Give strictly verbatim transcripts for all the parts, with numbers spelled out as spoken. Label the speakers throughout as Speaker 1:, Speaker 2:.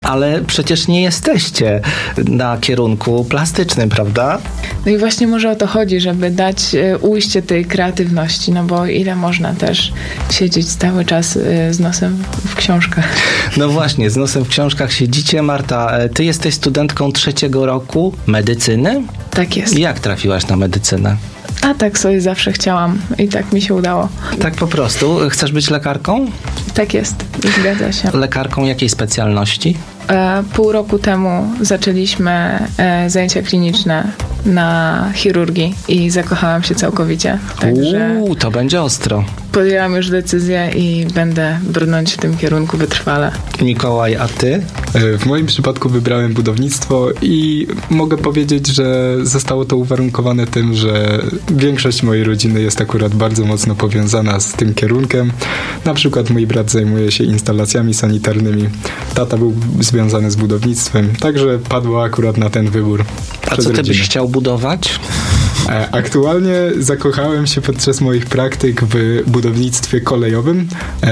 Speaker 1: ale przecież nie jesteście na kierunku plastycznym, prawda?
Speaker 2: No i właśnie może o to chodzi, żeby dać ujście tej kreatywności, no bo ile można też siedzieć cały czas z nosem w książkach.
Speaker 1: No właśnie, z nosem w książkach siedzicie. Marta, ty jesteś studentką trzeciego roku medycyny?
Speaker 2: Tak jest.
Speaker 1: Jak trafiłaś na medycynę?
Speaker 2: A tak sobie zawsze chciałam i tak mi się udało.
Speaker 1: Tak po prostu? Chcesz być lekarką?
Speaker 2: Tak jest, zgadza się.
Speaker 1: Lekarką jakiej specjalności?
Speaker 2: E, pół roku temu zaczęliśmy e, zajęcia kliniczne na chirurgii i zakochałam się całkowicie. Także
Speaker 1: Uuu, to będzie ostro.
Speaker 2: podjęłam już decyzję i będę brnąć w tym kierunku wytrwale.
Speaker 1: Mikołaj, a ty?
Speaker 3: W moim przypadku wybrałem budownictwo i mogę powiedzieć, że zostało to uwarunkowane tym, że większość mojej rodziny jest akurat bardzo mocno powiązana z tym kierunkiem. Na przykład mój brat zajmuje się instalacjami sanitarnymi, tata był związany z budownictwem, także padło akurat na ten wybór.
Speaker 1: A co ty byś chciał budować?
Speaker 3: Aktualnie zakochałem się podczas moich praktyk w budownictwie kolejowym.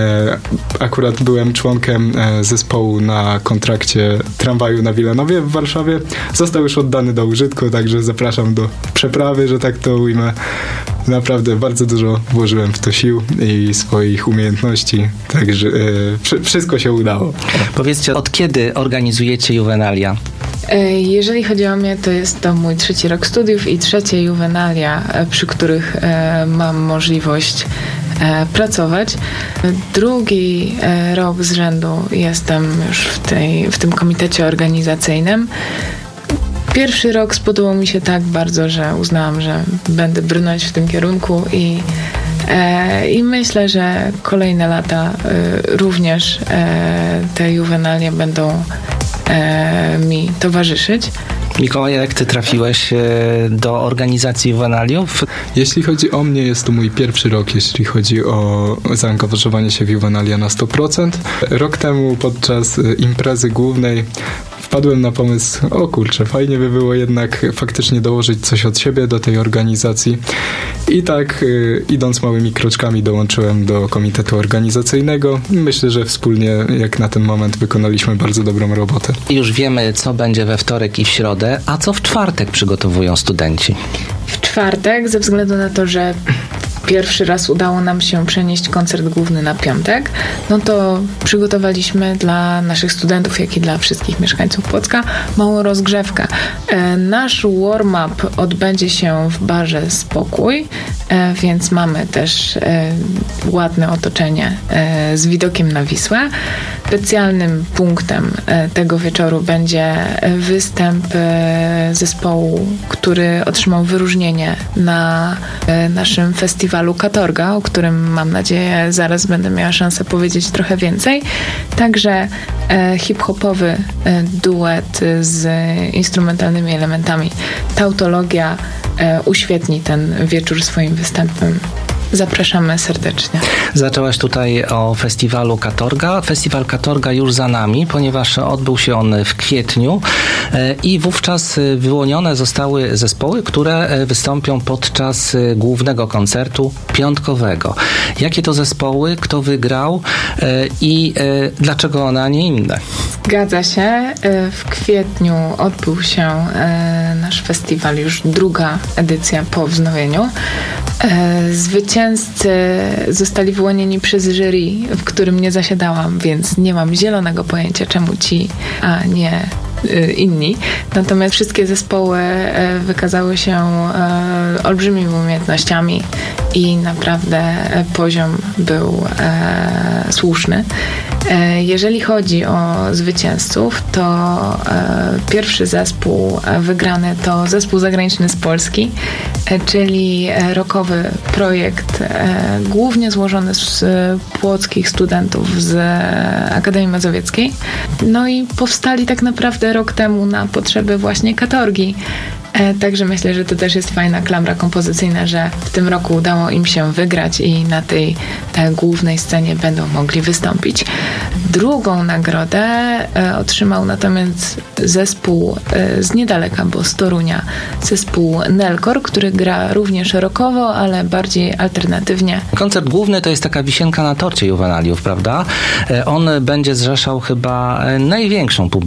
Speaker 3: Akurat byłem członkiem zespołu na kontrakcie tramwaju na Wilanowie w Warszawie. Został już oddany do użytku, także zapraszam do przeprawy, że tak to ujmę. Naprawdę bardzo dużo włożyłem w to sił i swoich umiejętności, także e, wszystko się udało.
Speaker 1: Powiedzcie, od kiedy organizujecie juwenalia?
Speaker 2: Jeżeli chodzi o mnie, to jest to mój trzeci rok studiów i trzecie juwenalia, przy których e, mam możliwość e, pracować. Drugi e, rok z rzędu jestem już w, tej, w tym komitecie organizacyjnym. Pierwszy rok spodobał mi się tak bardzo, że uznałam, że będę brnąć w tym kierunku i, e, i myślę, że kolejne lata e, również e, te juwenalia będą e, mi towarzyszyć.
Speaker 1: Mikołaj, jak ty trafiłeś do organizacji juwenaliów?
Speaker 3: Jeśli chodzi o mnie, jest to mój pierwszy rok, jeśli chodzi o zaangażowanie się w juwenalia na sto procent. Rok temu podczas imprezy głównej wpadłem na pomysł, o kurczę, fajnie by było jednak faktycznie dołożyć coś od siebie do tej organizacji. I tak y, idąc małymi kroczkami dołączyłem do komitetu organizacyjnego. Myślę, że wspólnie jak na ten moment wykonaliśmy bardzo dobrą robotę.
Speaker 1: Już wiemy, co będzie we wtorek i w środę, a co w czwartek przygotowują studenci?
Speaker 2: W czwartek, ze względu na to, że pierwszy raz udało nam się przenieść koncert główny na piątek, no to przygotowaliśmy dla naszych studentów, jak i dla wszystkich mieszkańców Płocka małą rozgrzewkę. E, nasz warm-up odbędzie się w barze Spokój, e, więc mamy też e, ładne otoczenie e, z widokiem na Wisłę. Specjalnym punktem e, tego wieczoru będzie występ e, zespołu, który otrzymał wyróżnienie na e, naszym festiwalu Katorga, o którym mam nadzieję zaraz będę miała szansę powiedzieć trochę więcej. Także e, hip-hopowy e, duet z instrumentalnymi elementami. Tautologia e, uświetni ten wieczór swoim występem. Zapraszamy serdecznie.
Speaker 1: Zaczęłaś tutaj o festiwalu Katorga. Festiwal Katorga już za nami, ponieważ odbył się on w kwietniu i wówczas wyłonione zostały zespoły, które wystąpią podczas głównego koncertu piątkowego. Jakie to zespoły, kto wygrał i dlaczego one, a nie inne?
Speaker 2: Zgadza się. W kwietniu odbył się nasz festiwal, już druga edycja po wznowieniu. Zwycięzcy zostali wyłonieni przez jury, w którym nie zasiadałam, więc nie mam zielonego pojęcia, czemu ci, a nie inni. Natomiast wszystkie zespoły wykazały się olbrzymimi umiejętnościami i naprawdę poziom był słuszny. Jeżeli chodzi o zwycięzców, to pierwszy zespół wygrany to zespół zagraniczny z Polski, czyli rockowy projekt głównie złożony z płockich studentów z Akademii Mazowieckiej. No i powstali tak naprawdę rok temu na potrzeby właśnie Katorgi. Także myślę, że to też jest fajna klamra kompozycyjna, że w tym roku udało im się wygrać i na tej głównej scenie będą mogli wystąpić. Drugą nagrodę otrzymał natomiast zespół z niedaleka, bo z Torunia, zespół Nelkor, który gra również rockowo, ale bardziej alternatywnie.
Speaker 1: Koncert główny to jest taka wisienka na torcie juwenaliów, prawda? On będzie zrzeszał chyba największą publiczność